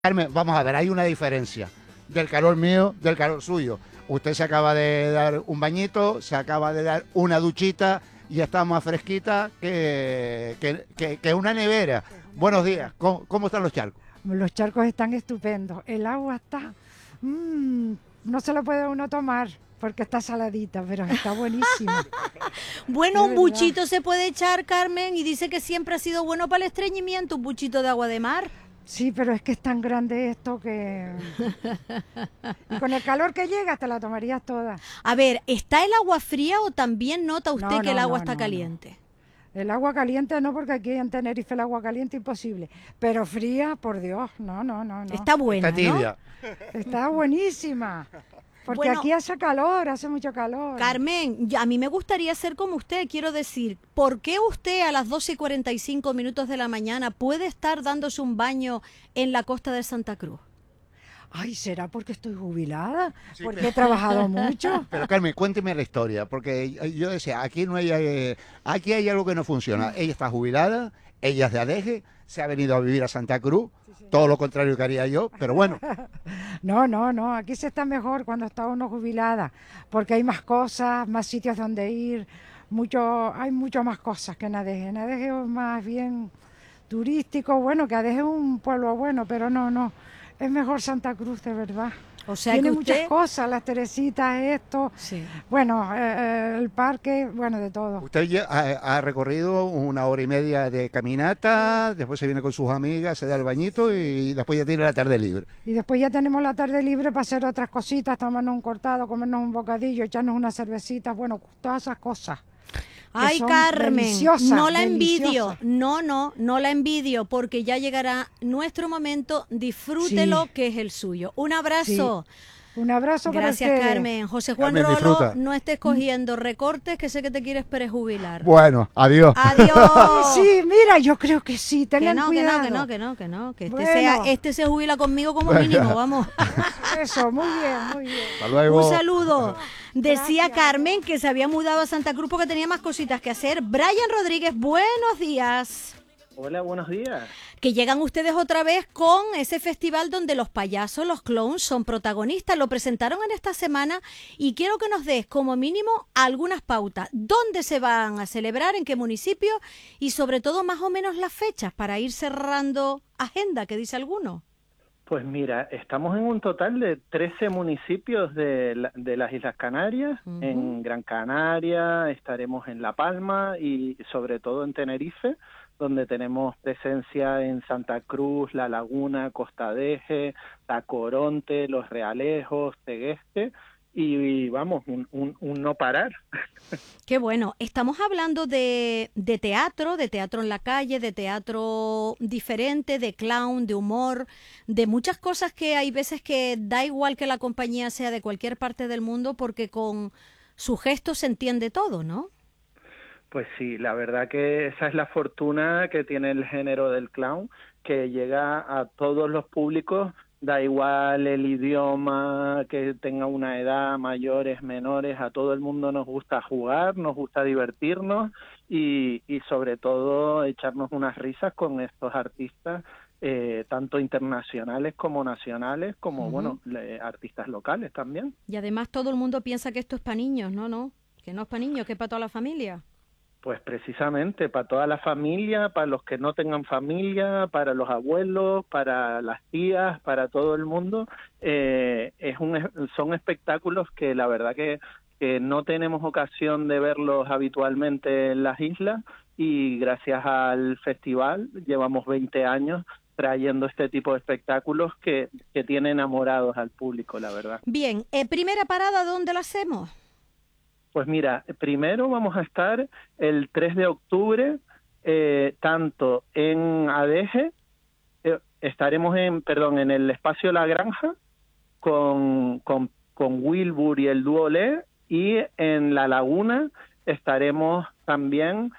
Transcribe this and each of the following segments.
Carmen, vamos a ver, hay una diferencia del calor mío, del calor suyo. Usted se acaba de dar un bañito, se acaba de dar una duchita y está más fresquita que una nevera. Buenos días, ¿cómo están los charcos? Los charcos están estupendos. El agua está... no se lo puede uno tomar porque está saladita, pero está buenísima. Bueno, De un verdad. buchito se puede echar, Carmen, y dice que siempre ha sido bueno para el estreñimiento, un buchito de agua de mar. Sí, pero es que es tan grande esto que... Y con el calor que llega te la tomarías toda. A ver, ¿está el agua fría o también nota usted No, que el no, agua no, está no, caliente? El agua caliente no, porque aquí en Tenerife el agua caliente imposible. Pero fría, por Dios, no, no, no, no. Está buena, Está ¿no? tibia. Está buenísima. Porque Bueno, aquí hace calor, hace mucho calor. Carmen, a mí me gustaría ser como usted, quiero decir, ¿por qué usted a las 12:45 de la mañana puede estar dándose un baño en la costa de Santa Cruz? Ay, ¿será porque estoy jubilada? Porque he trabajado mucho. Pero Carmen, cuénteme la historia, porque yo decía, aquí no hay, aquí hay algo que no funciona. Ella está jubilada, ella es de Adeje, se ha venido a vivir a Santa Cruz, todo lo contrario que haría yo, pero bueno, No, no, no, aquí se está mejor cuando está uno jubilada, porque hay más cosas, más sitios donde ir, hay mucho más cosas que en Adeje. En Adeje es más bien turístico, bueno, que Adeje es un pueblo bueno, pero no, no, es mejor Santa Cruz, de verdad. O sea Tiene que muchas usted... cosas, las Teresitas, esto, Sí. bueno, el parque, bueno, de todo. usted ya ha recorrido 1 hora y media de caminata, después se viene con sus amigas, se da el bañito y después ya tiene la tarde libre. Y después ya tenemos la tarde libre para hacer otras cositas, tomarnos un cortado, comernos un bocadillo, echarnos unas cervecitas, bueno, todas esas cosas. Ay, son Carmen, deliciosas, no la envidio, deliciosas. no, no, no la envidio, porque ya llegará nuestro momento, disfrútelo, Sí, que es el suyo. Un sí. abrazo. Un abrazo para Gracias, ustedes. Carmen. José Juan Carmen, Rolo, disfruta. no estés cogiendo recortes, que sé que te quieres prejubilar. Bueno, adiós. Adiós. Sí, mira, yo creo que sí, Que tengan no, que cuidado. no, que no, que no, que no, que Bueno. este se jubila conmigo como Venga. mínimo, vamos. Eso, muy bien, muy bien. Hasta luego. Un saludo. Decía Gracias. Carmen que se había mudado a Santa Cruz porque tenía más cositas que hacer. Brian Rodríguez, buenos días. Hola, buenos días. Que llegan ustedes otra vez con ese festival donde los payasos, los clowns son protagonistas. Lo presentaron en esta semana y quiero que nos des como mínimo algunas pautas. ¿Dónde se van a celebrar? ¿En qué municipio? Y sobre todo más o menos las fechas para ir cerrando agenda, que dice alguno. Pues mira, estamos en un total de 13 municipios de las Islas Canarias. Ujú. En Gran Canaria, estaremos en La Palma y sobre todo en Tenerife, donde tenemos presencia en Santa Cruz, La Laguna, Costa de Eje, Tacoronte, Los Realejos, Tegueste y vamos, un no parar. Qué bueno. Estamos hablando de teatro en la calle, de teatro diferente, de clown, de humor, de muchas cosas que hay veces que da igual que la compañía sea de cualquier parte del mundo porque con su gesto se entiende todo, ¿no? Pues sí, la verdad que esa es la fortuna que tiene el género del clown, que llega a todos los públicos, da igual el idioma, que tenga una edad, mayores, menores, a todo el mundo nos gusta jugar, nos gusta divertirnos y sobre todo echarnos unas risas con estos artistas, tanto internacionales como nacionales, como Ujú. artistas locales también. Y además todo el mundo piensa que esto es para niños, no, no, que no es para niños, que es para toda la familia. Pues precisamente, para toda la familia, para los que no tengan familia, para los abuelos, para las tías, para todo el mundo, son espectáculos que la verdad que no tenemos ocasión de verlos habitualmente en las islas y gracias al festival llevamos 20 años trayendo este tipo de espectáculos que tienen enamorados al público, la verdad. Bien, primera parada, ¿dónde la hacemos? Pues mira, primero vamos a estar el 3 de octubre, tanto en Adeje, estaremos en el espacio La Granja con Wilbur y el dúo Le, y en La Laguna estaremos también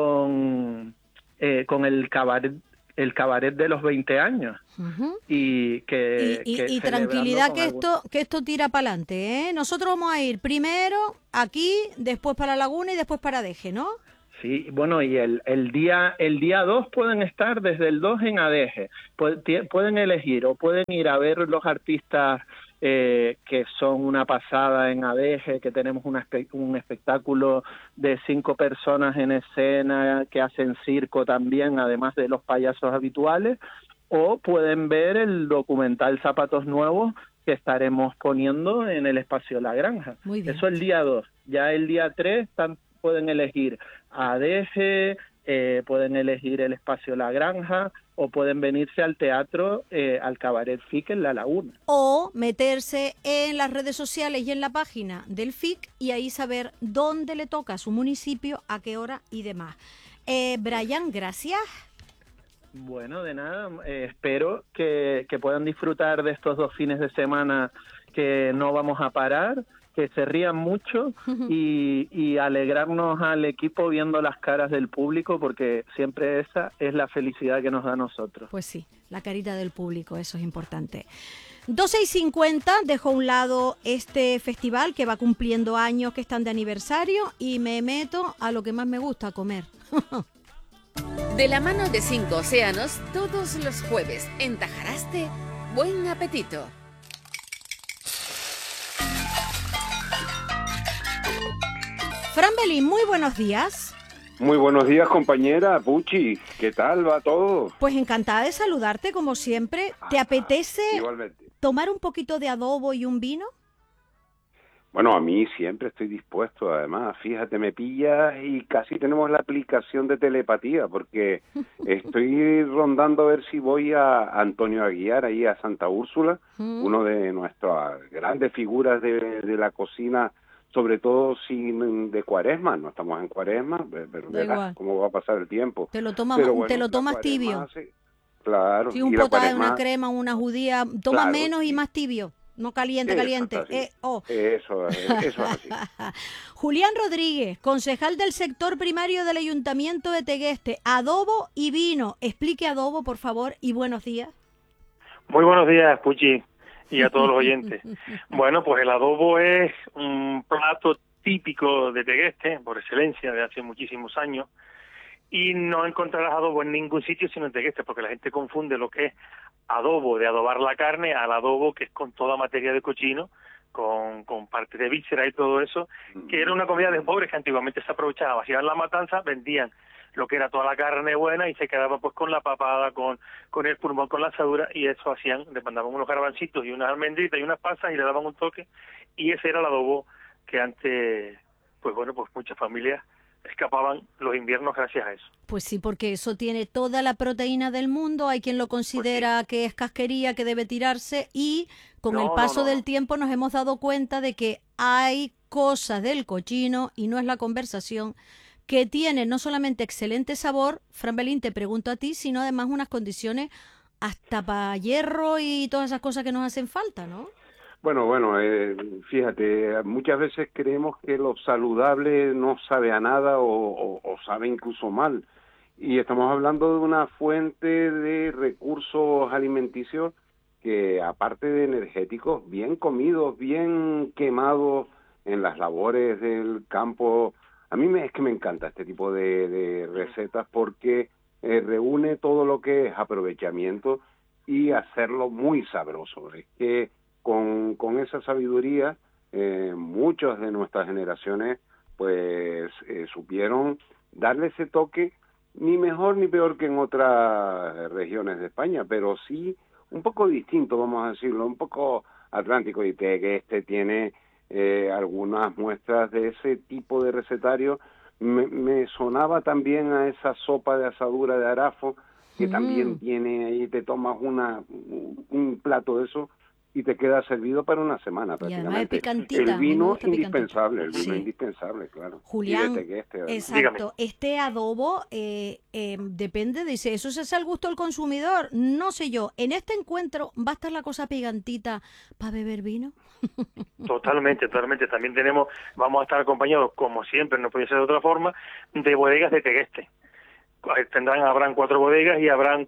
con el cabaret de los 20 años. Ujú. Y Y celebrando tranquilidad con que esto tira para adelante, ¿eh? Nosotros vamos a ir primero aquí, después para Laguna y después para Deje, ¿no? Sí, bueno, y el día 2 pueden estar desde el 2 en Adeje. Pueden elegir o pueden ir a ver los artistas que son una pasada en Adeje, que tenemos un espectáculo de 5 personas en escena que hacen circo también, además de los payasos habituales, o pueden ver el documental Zapatos Nuevos que estaremos poniendo en el espacio La Granja. Muy bien. Eso el día 2. Ya el día 3 pueden elegir ADG, pueden elegir el espacio La Granja o pueden venirse al teatro, al Cabaret FIC en La Laguna. O meterse en las redes sociales y en la página del FIC y ahí saber dónde le toca a su municipio, a qué hora y demás. Brian, gracias. Bueno, de nada, espero que puedan disfrutar de estos 2 fines de semana que no vamos a parar, que se rían mucho y alegrarnos al equipo viendo las caras del público, porque siempre esa es la felicidad que nos da a nosotros. Pues sí, la carita del público, eso es importante. 12:50, dejo a un lado este festival que va cumpliendo años, que están de aniversario, y me meto a lo que más me gusta, comer. De la mano de 5 océanos, todos los jueves en Tajaraste, buen apetito. Fran Belín, muy buenos días. Muy buenos días, compañera Puchi. ¿Qué tal va todo? Pues encantada de saludarte, como siempre. ¿Te apetece Igualmente. tomar un poquito de adobo y un vino? Bueno, a mí siempre estoy dispuesto, además, fíjate, me pillas y casi tenemos la aplicación de telepatía, porque estoy rondando a ver si voy a Antonio Aguiar, ahí a Santa Úrsula, uno de nuestras grandes figuras de la cocina, sobre todo sin de Cuaresma. No estamos en Cuaresma, pero verás cómo va a pasar el tiempo. Te lo tomas tibio. Sí, claro. Sí, un potaje, una crema, una judía, toma claro, menos y más tibio. No caliente. Eso es así. Julián Rodríguez, concejal del sector primario del Ayuntamiento de Tegueste, adobo y vino. Explique adobo, por favor, y buenos días. Muy buenos días, Puchi, y a todos los oyentes. Bueno, pues el adobo es un plato típico de Tegueste, por excelencia, de hace muchísimos años, y no encontrarás adobo en ningún sitio sino en Tegueste, porque la gente confunde lo que es adobo, de adobar la carne, al adobo que es con toda materia de cochino, con parte de víscera y todo eso, que era una comida de pobres que antiguamente se aprovechaba, hacían la matanza, vendían lo que era toda la carne buena y se quedaba pues con la papada, con el pulmón, con la asadura, y eso hacían, le mandaban unos garbancitos y unas almendritas y unas pasas y le daban un toque, y ese era el adobo que antes, pues bueno, pues muchas familias escapaban los inviernos gracias a eso. Pues sí, porque eso tiene toda la proteína del mundo, hay quien lo considera que es casquería, que debe tirarse, y con el paso del tiempo nos hemos dado cuenta de que hay cosas del cochino, y no es la conversación, que tienen no solamente excelente sabor, Fran Belín, te pregunto a ti, sino además unas condiciones hasta para hierro y todas esas cosas que nos hacen falta, ¿no? Bueno, fíjate, muchas veces creemos que lo saludable no sabe a nada o sabe incluso mal. Y estamos hablando de una fuente de recursos alimenticios que, aparte de energéticos, bien comidos, bien quemados en las labores del campo. A mí es que me encanta este tipo de recetas porque reúne todo lo que es aprovechamiento y hacerlo muy sabroso. Es que con esa sabiduría, muchas de nuestras generaciones pues supieron darle ese toque, ni mejor ni peor que en otras regiones de España, pero sí un poco distinto, vamos a decirlo, un poco atlántico, y que este tiene algunas muestras de ese tipo de recetario. Me sonaba también a esa sopa de asadura de Arafo, que también tiene, ahí te tomas un plato de eso y te queda servido para una semana prácticamente. El vino indispensable, indispensable, claro. Julián, exacto. Este adobo depende, dice, eso se hace al gusto del consumidor. No sé yo, en este encuentro va a estar la cosa picantita para beber vino. Totalmente. También vamos a estar acompañados, como siempre, no puede ser de otra forma, de bodegas de Tegueste. Habrán 4 bodegas y habrán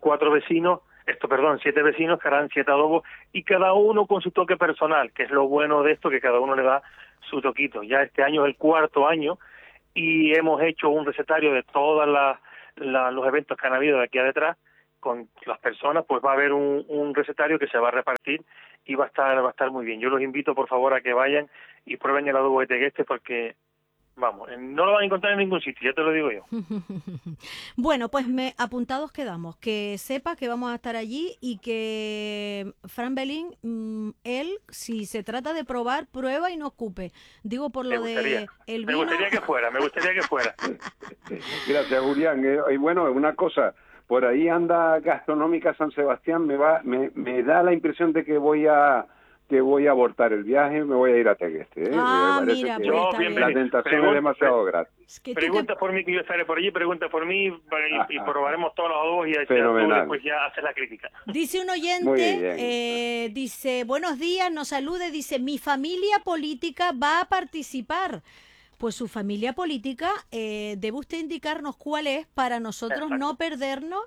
7 vecinos que harán 7 adobos, y cada uno con su toque personal, que es lo bueno de esto, que cada uno le da su toquito. Ya este año es el 4º año, y hemos hecho un recetario de todos los eventos que han habido de aquí a detrás con las personas. Pues va a haber un recetario que se va a repartir y va a estar muy bien. Yo los invito, por favor, a que vayan y prueben el adobo de Tegueste, porque vamos, no lo van a encontrar en ningún sitio, ya te lo digo yo. Bueno, pues apuntados quedamos. Que sepa que vamos a estar allí y que Fran Belín, él, si se trata de probar, prueba y no escupe. Digo por lo de el vino. Me gustaría que fuera. Gracias, Julián. Y bueno, una cosa, por ahí anda Gastronómica San Sebastián, me da la impresión de que voy a abortar el viaje, me voy a ir a Tegueste. Mira, pues la tentación es demasiado grande. Pregunta por mí, que yo estaré por allí, pregunta por mí y probaremos todos los adobos y después ya haces la crítica. Dice un oyente, dice, buenos días, nos salude, dice, mi familia política va a participar. Pues su familia política, debe usted indicarnos cuál es para nosotros no perdernos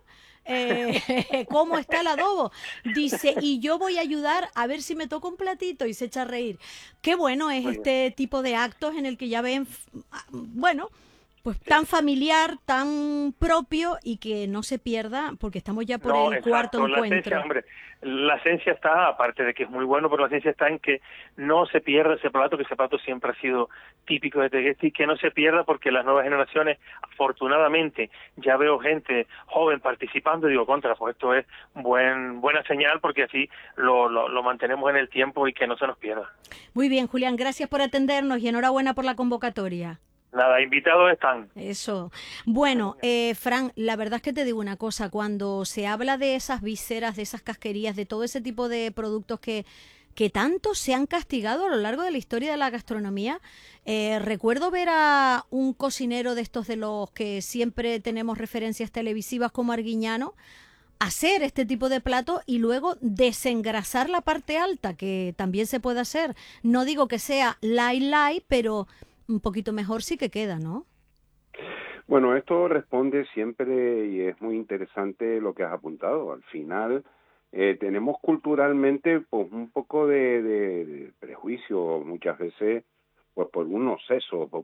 cómo está el adobo. Dice, y yo voy a ayudar a ver si me toca un platito, y se echa a reír. Qué bueno es este tipo de actos en el que ya ven, bueno, pues tan familiar, tan propio, y que no se pierda, porque estamos ya por el cuarto encuentro. La esencia está, aparte de que es muy bueno, pero la esencia está en que no se pierda ese plato, que ese plato siempre ha sido típico de Tegueste, y que no se pierda, porque las nuevas generaciones, afortunadamente, ya veo gente joven participando, y digo, contra, pues esto es buena señal, porque así lo mantenemos en el tiempo y que no se nos pierda. Muy bien, Julián, gracias por atendernos y enhorabuena por la convocatoria. Nada, invitados están. Eso. Bueno, Fran, la verdad es que te digo una cosa, cuando se habla de esas viseras, de esas casquerías, de todo ese tipo de productos que tanto se han castigado a lo largo de la historia de la gastronomía, recuerdo ver a un cocinero de estos de los que siempre tenemos referencias televisivas como Arguiñano, hacer este tipo de plato y luego desengrasar la parte alta, que también se puede hacer. No digo que sea light, pero un poquito mejor sí que queda, ¿no? Bueno, esto responde siempre, y es muy interesante lo que has apuntado. Al final tenemos culturalmente pues un poco de prejuicio muchas veces, pues por unos sesos o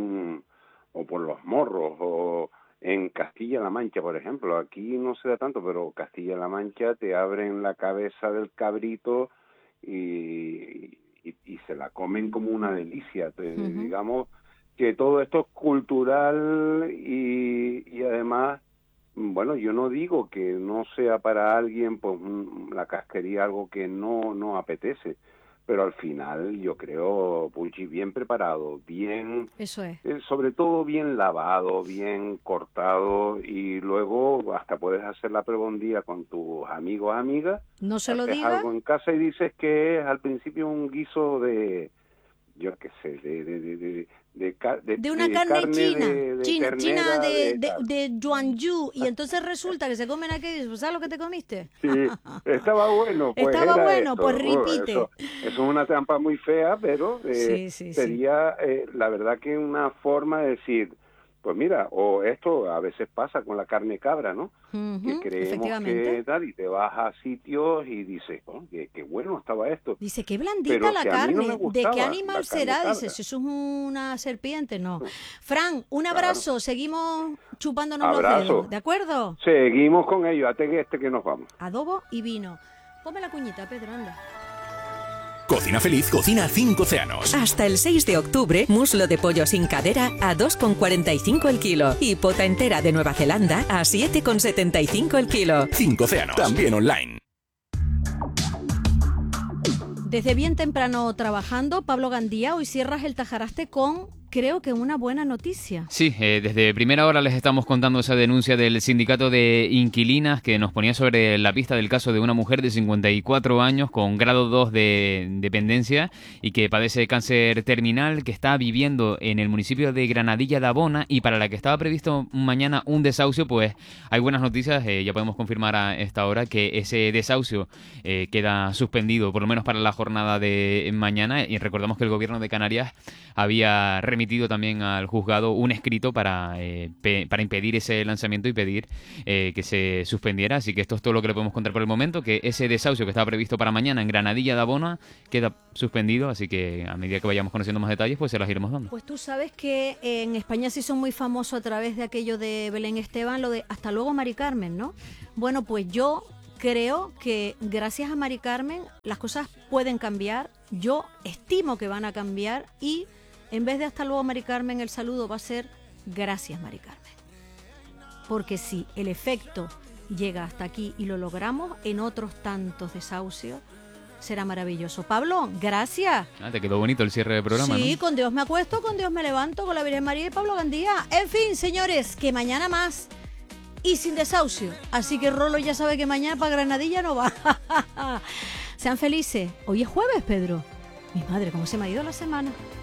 por los morros, o en Castilla-La Mancha, por ejemplo. Aquí no se da tanto, pero Castilla-La Mancha te abren la cabeza del cabrito y se la comen como una delicia. Digamos que todo esto es cultural y además, bueno, yo no digo que no sea para alguien pues la casquería algo que no apetece, pero al final yo creo, Pulchi, bien preparado, bien, eso es, sobre todo bien lavado, bien cortado, y luego hasta puedes hacer la prebondía con tus amigos, amigas. No se lo diga. Algo en casa y dices que es al principio un guiso de, yo qué sé, de una carne china de Yuanyu, y entonces resulta que se comen aquí. ¿Sabes lo que te comiste? Sí, estaba bueno. Pues estaba bueno, esto. pues repite. Eso es una trampa muy fea, pero sería la verdad que una forma de decir, pues mira, o esto a veces pasa con la carne cabra, ¿no? Que creemos que tal, y te vas a sitios y dices, oh, qué bueno estaba esto. Dice, qué blandita pero la si carne. No ¿De qué animal será? Dice, si eso es una serpiente, no. Fran, un abrazo, seguimos chupándonos los dedos, ¿de acuerdo? Seguimos con ello, a Tegueste que nos vamos. Adobo y vino. Ponme la cuñita, Pedro, anda. Cocina Feliz cocina 5 océanos. Hasta el 6 de octubre, muslo de pollo sin cadera a 2,45 el kilo y pota entera de Nueva Zelanda a 7,75 el kilo. 5 océanos, también online. Desde bien temprano trabajando, Pablo Gandía, hoy cierras el Tajaraste con, creo que una buena noticia. Sí, desde primera hora les estamos contando esa denuncia del sindicato de inquilinas que nos ponía sobre la pista del caso de una mujer de 54 años con grado 2 de dependencia y que padece cáncer terminal, que está viviendo en el municipio de Granadilla de Abona y para la que estaba previsto mañana un desahucio. Pues hay buenas noticias, ya podemos confirmar a esta hora que ese desahucio queda suspendido, por lo menos para la jornada de mañana, y recordamos que el gobierno de Canarias había remitido remitido también al juzgado un escrito para impedir ese lanzamiento y pedir que se suspendiera. Así que esto es todo lo que le podemos contar por el momento, que ese desahucio que estaba previsto para mañana en Granadilla de Abona queda suspendido, así que a medida que vayamos conociendo más detalles, pues se las iremos dando. Pues tú sabes que en España sí son muy famosos a través de aquello de Belén Esteban, lo de hasta luego Mari Carmen, ¿no? Bueno, pues yo creo que gracias a Mari Carmen las cosas pueden cambiar, yo estimo que van a cambiar y en vez de hasta luego Mari Carmen, el saludo va a ser gracias Mari Carmen. Porque si el efecto llega hasta aquí y lo logramos en otros tantos desahucios, será maravilloso. Pablo, gracias. Te quedó bonito el cierre del programa, sí, ¿no? Con Dios me acuesto, con Dios me levanto, con la Virgen María y Pablo Gandía. En fin, señores, que mañana más y sin desahucio. Así que Rolo ya sabe que mañana para Granadilla no va. Sean felices. Hoy es jueves, Pedro. Mi madre, ¿cómo se me ha ido la semana?